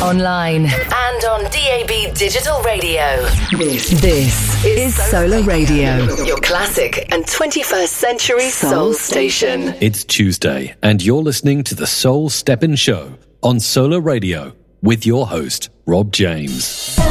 online, and on DAB Digital Radio. This is Solar Radio, your classic and 21st century soul station. It's Tuesday, and you're listening to the Soul Step-In Show on Solar Radio with your host, Rob James.